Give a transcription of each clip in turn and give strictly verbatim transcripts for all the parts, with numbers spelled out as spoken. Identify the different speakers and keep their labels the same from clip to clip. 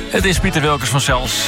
Speaker 1: Het is Pieter Wilkers van Cels.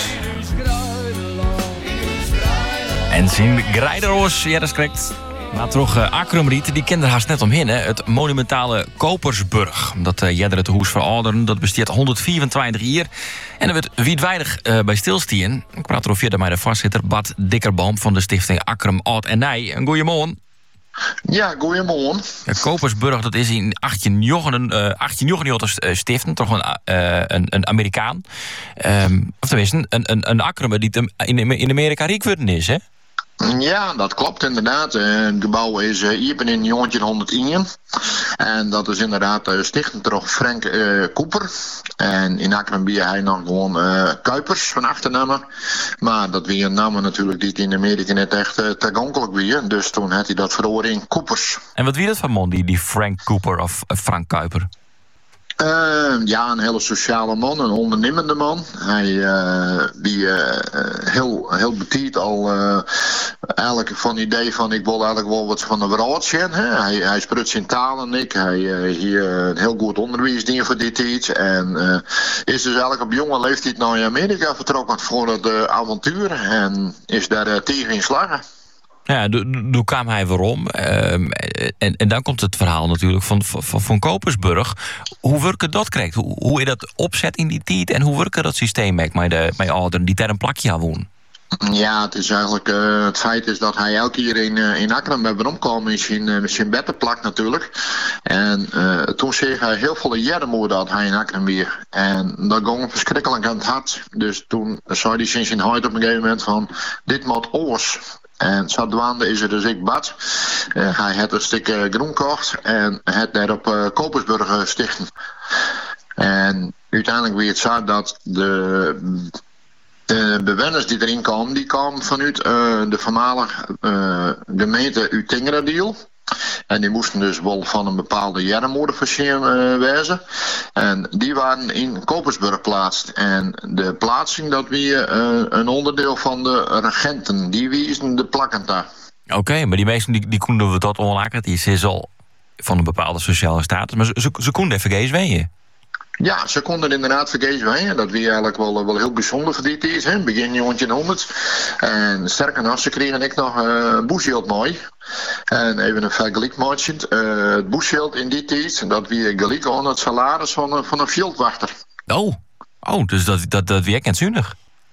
Speaker 1: En zien Grijderoos, ja dat is correct. Maar toch uh, Akrumriet, die kende haast net omheen, hè? Het monumentale Kopersburg. Dat uh, jedder het hoes verouderen, dat besteedt honderdvierentwintig jaar. En er wordt wijdweidig uh, bij stilstien. Ik praat erover verder met de voorzitter Bart Dikkerboom van de stichting Akrum Oud en Nij. Een goeiemorgen.
Speaker 2: Ja, goeiemorgen.
Speaker 1: Ja, Kopersburg, dat is in achttien negenennegentig uh, stiften, toch een, uh, een, een Amerikaan. Um, of tenminste, een, een, een Akrum die in, in Amerika rijk worden is, hè?
Speaker 2: Ja, dat klopt inderdaad. Het gebouw is hier in negentienhonderdéén. En dat is inderdaad uh, stichtend door Frank uh, Cooper. En in Akrum bier hij nog gewoon uh, Kuipers van achternamen. Maar dat weer namen natuurlijk die in Amerika net echt uh, toegankelijk weer. Dus toen had hij dat verloren in Coopers.
Speaker 1: En wat wie dat van man, die, die Frank Cooper of uh, Frank Kuiper?
Speaker 2: Uh, ja, een hele sociale man, een ondernemende man. Hij uh, die uh, heel, heel betiet al uh, eigenlijk van het idee van ik wil eigenlijk wel wat van de wereld zien. Hè? Hij, hij spreekt zijn talen, ik. Hij uh, hier een heel goed onderwijs dient voor dit iets. En uh, is dus eigenlijk op jonge leeftijd naar Amerika vertrokken voor het uh, avontuur. En is daar uh, tegen in slagen.
Speaker 1: Ja, toen kwam hij weer om. Uh, en, en dan komt het verhaal natuurlijk van, van, van Kopersburg. Hoe werkt dat krijgt? Hoe, hoe je dat opzet in die tijd en hoe werkt dat systeem met de met ouderen die daar een plakje aan wonen?
Speaker 2: Ja, het is eigenlijk uh, het feit is dat hij elke keer in, uh, in Akrum bij omkomen is in uh, zijn beddenplak natuurlijk. En uh, toen zei hij heel veel jaren dat hij in Akrum weer. En dat ging verschrikkelijk aan het hart. Dus toen zei hij sinds zijn huid op een gegeven moment van dit moet oors. En zo dwaande is er dus ik bad. Uh, hij had een stuk uh, groen gekocht en het daar op uh, Kopersburg uh, stichten. En uiteindelijk weer het zo dat de, de bewoners die erin kwamen, die kwamen vanuit uh, de voormalige uh, gemeente Utingradeel. En die moesten dus wel van een bepaalde jernmoeder voorzien uh, wezen. En die waren in Kopersburg geplaatst. En de plaatsing, dat weer uh, een onderdeel van de regenten. Die wiezen de plakken daar.
Speaker 1: Oké, okay, maar die mensen die, die konden we dat onlaken. Die is al van een bepaalde sociale status. Maar ze, ze, ze konden even geest ween.
Speaker 2: Ja, ze konden inderdaad vergezen ween. Dat weer eigenlijk wel, wel heel bijzonder voor dit is. Hè? Begin negentienhonderd. En sterker nog, ze kregen ik nog een uh, boeschild mooi. En even een vergelijkmaatje. Uh, het boeschild in die tijd, dat weer gelijk aan het salaris van, uh, van een veldwachter.
Speaker 1: Oh, oh dus dat, dat, dat weer kenzunig.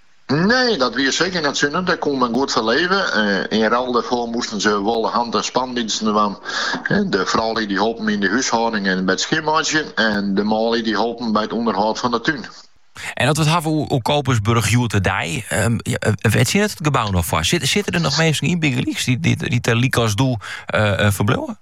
Speaker 2: Nee, dat weer zeker niet zo. Daar kon men goed van leven. Uh, in ruil daarvoor moesten ze wel hand- en spandiensten doen. De vrouwen die helpen in de huishouding en bij het schimmaatje. En de mannen die helpen bij het onderhoud van de tuin.
Speaker 1: En dat we het hebben hoe Kopersburg Joete Dij. Um, ja, weet je het gebouw nog vast? Zitten, zitten er nog mensen in Bigelieks die, die, die ter Likas doel uh, uh, verblijven?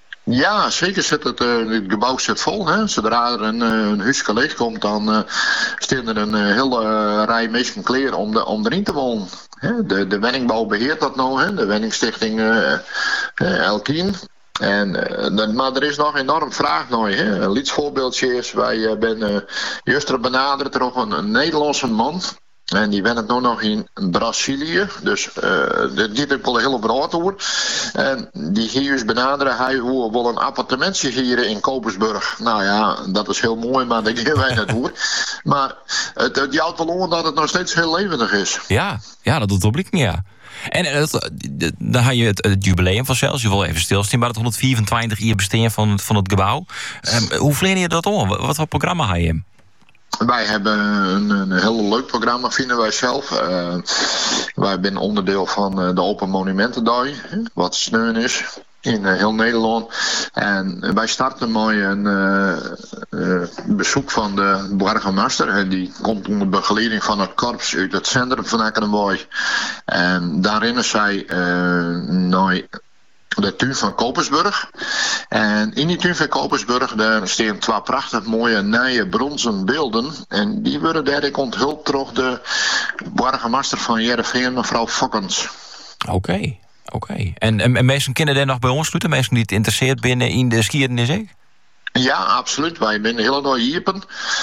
Speaker 2: Ja, zeker zit het, uh, het gebouw zit vol. Hè. Zodra er een, een huisje leeg komt, dan uh, staan er een uh, hele uh, rij mensen kleren om, de, om erin te wonen. Hè. De, de wenningbouw beheert dat nou, hè. De wenningstichting uh, uh, Elkien. En, uh, maar er is nog enorm vraag naar. Hè. Een lietsvoorbeeldje is, wij uh, ben uh, juist benaderd door een, een Nederlandse man. En die werkt nu nog in Brazilië. Dus uh, dit heb ik wel een hele brood hoor. En die hier is benaderen. Hij wil wel een appartementje hier in Kopersburg. Nou ja, dat is heel mooi, maar daar gaan wij niet door. Maar het, het jouwt wel aan dat het nog steeds heel levendig is.
Speaker 1: Ja, ja dat doet op blik niet, ja. En dat, dan had je het, het jubileum van Cels. Je wil even stilstaan bij het honderdvierentwintig jaar bestaan van, van het gebouw. Um, hoe vleer je dat om? Wat voor programma had je?
Speaker 2: Wij hebben een, een heel leuk programma, vinden wij zelf. Uh, wij zijn onderdeel van uh, de Open Monumentendag, wat steun is in uh, heel Nederland. En wij starten met een uh, uh, bezoek van de burgemeester. En die komt onder begeleiding van het korps uit het centrum van Akkerenboy. En daarin is zij uh, naar de tuin van Kopersburg. En in die tuin van Kopersburg daar staan twee prachtig mooie nieuwe bronzen beelden. En die worden daar onthuld door de burgemeester van Heerenveen, mevrouw Fokkens.
Speaker 1: Oké, okay, oké. Okay. En, en, en mensen kunnen daar nog bij ons sluiten? Mensen die het interesseert binnen in de geschiedenis, ik?
Speaker 2: Ja, absoluut. Wij zijn de hele dag hierpen.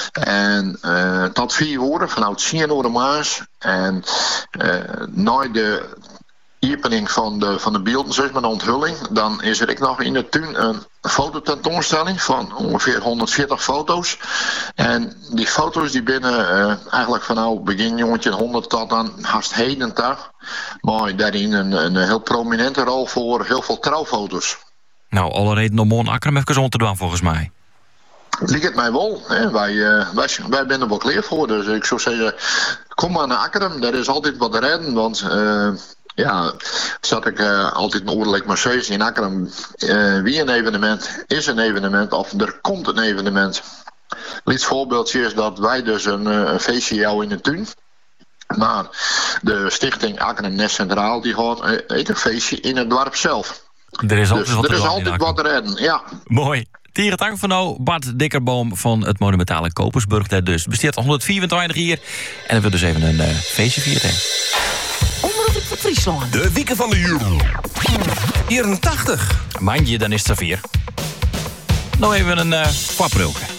Speaker 2: En uh, tot vier uur, vanuit tien uur maas. En uh, na de opening van de, van de beelden, dus met de onthulling, dan is er ook nog in de tuin een fototentoonstelling van ongeveer honderdveertig foto's. En die foto's die binnen uh, eigenlijk van nou begin jongetje honderd tot aan haast heden dag, maar daarin een, een heel prominente rol voor heel veel trouwfoto's.
Speaker 1: Nou, alle reden om Mon Akkerum even om te doen volgens mij.
Speaker 2: Liek het mij wel. Hè? Wij, uh, wij, wij zijn er wel klaar voor. Dus ik zou zeggen, kom maar naar Akkerum. Er is altijd wat te redden. Want uh, ja, zat ik uh, altijd een oorlijk Mercedes in Akkerum. Uh, wie een evenement is een evenement of er komt een evenement. Liets voorbeeldje is dat wij dus een, uh, een feestje jou in de tuin. Maar de stichting Akkerum Nest Centraal die houdt uh, een feestje in het dorp zelf.
Speaker 1: Er is altijd
Speaker 2: dus
Speaker 1: wat
Speaker 2: er
Speaker 1: te
Speaker 2: is
Speaker 1: doen
Speaker 2: altijd
Speaker 1: in
Speaker 2: wat te redden, ja.
Speaker 1: Mooi. Tieren dank van nou, Bart Dikkerboom van het monumentale Kopersburg. Dat dus besteedt honderdvierentwintig hier. En dan wil dus even een uh, feestje vieren.
Speaker 3: Omroep van Friesland.
Speaker 4: De wieken van de Juro. vierentachtig.
Speaker 1: Mind je, dan is het er vier. Nou even een uh, kwaprulke.